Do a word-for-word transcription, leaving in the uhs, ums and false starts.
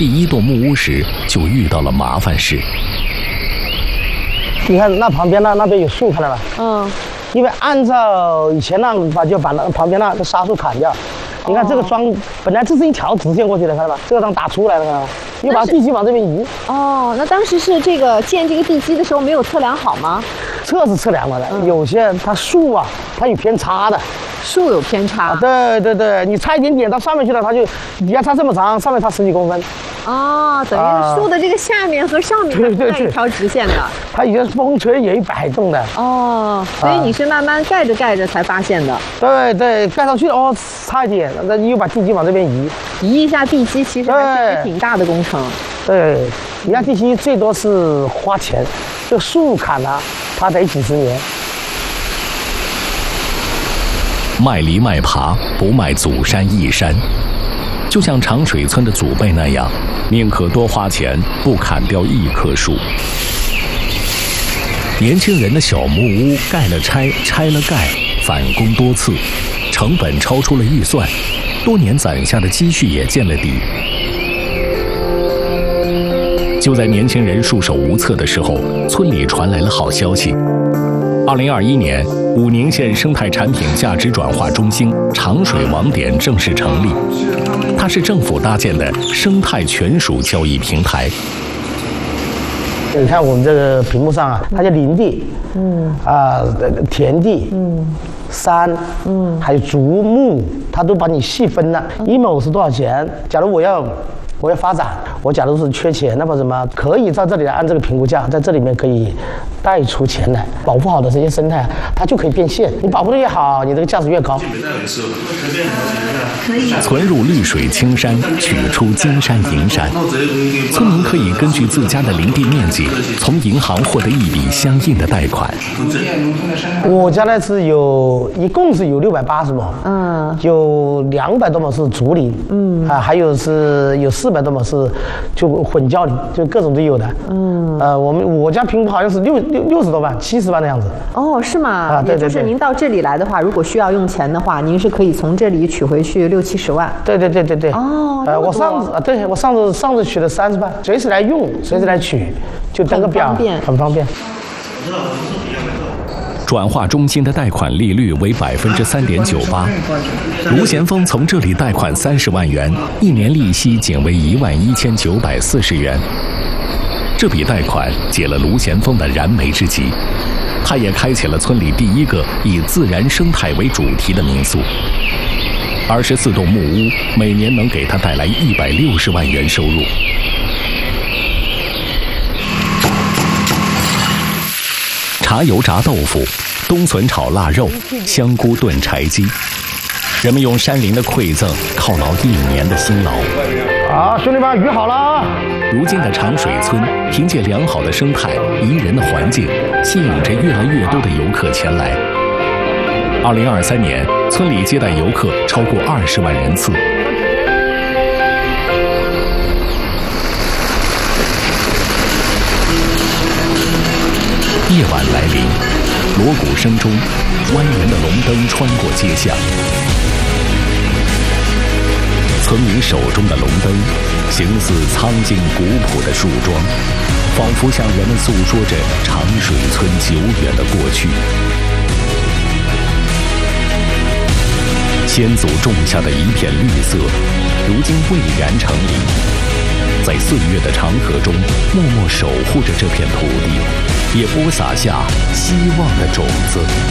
第一栋木屋时，就遇到了麻烦事。 你看那旁边那那边有树，看到了？ 嗯。 因为按照以前那法，就把那旁边那个沙树砍掉。你看这个桩本来这是一条直线过去的，看到吧？这个当打出来了，看到吧？又把地基往这边移。 哦，那当时是这个建这个地基的时候没有测量好吗？ 测是测量了的， 嗯、 有些它树啊，它有偏差的。 树有偏差、 啊。对对对，你差一点点到上面去了，它就底下差这么长，上面差十几公分。 哦，等于树的这个下面和上面是在一条直线的。 它以前风吹也有摆动的。 哦，所以你是慢慢盖着盖着才发现的。 对对，盖上去了哦，差一点，那又把地基往这边移。 移一下地基其实还是挺大的工程。 对，移下地基最多是花钱，这树砍了，它得几十年。 卖犁卖耙，不卖祖山一山。就像长水村的祖辈那样，宁可多花钱，不砍掉一棵树。年轻人的小木屋盖了拆，拆了盖，返工多次，成本超出了预算，多年攒下的积蓄也见了底。就在年轻人束手无策的时候，村里传来了好消息。二零二一年，武宁县生态产品价值转化中心长水网点正式成立。它是政府搭建的生态全属交易平台。 你看我们这个屏幕上啊，它叫林地，嗯，啊、呃，田地，嗯，山，嗯，还有竹木，它都把你细分了，一亩是多少钱？假如我要。我要发展，我假如是缺钱，那么什么可以在这里来按这个评估价，在这里面可以贷出钱来，保护好的这些生态，它就可以变现。你保护的越好，你这个价值越高。 存入绿水青山，取出金山银山。村民可以根据自家的林地面积，从银行获得一笔相应的贷款。 我家呢是有，一共是有六百八十亩，嗯，有两百多亩是竹林，嗯，啊，还有是有四百多亩是就混交林，就各种都有的，嗯，呃，我们我家评估好像是六六六十多万、七十万的样子。 哦，是吗？啊， 对对对。 就是您到这里来的话，如果需要用钱的话，您是可以从这里取回去六七十万。 对对对对对。 哦， 呃，我上次啊，对我上次上次取了三十万，随时来用，随时来取，就登个表， 很方便。 很方便。 转化中心的贷款利率为百分之三点九八，卢贤峰从这里贷款三十万元，一年利息仅为一万一千九百四十元。这笔贷款解了卢贤峰的燃眉之急，他也开启了村里第一个以自然生态为主题的民宿。二十四栋木屋每年能给他带来一百六十万元收入。茶油炸豆腐，冬笋炒腊肉，香菇炖柴鸡，人们用山林的馈赠犒劳一年的辛劳。 好，兄弟们，鱼好了。 如今的长水村凭借良好的生态、宜人的环境，吸引着越来越多的游客前来。二零二三年，村里接待游客超过二十万人次。夜晚来临，锣鼓声中，蜿蜒的龙灯穿过街巷。村民手中的龙灯，形似苍劲古朴的树桩，仿佛向人们诉说着长水村久远的过去。先祖种下的一片绿色，如今蔚然成林，在岁月的长河中，默默守护着这片土地，也播撒下希望的种子。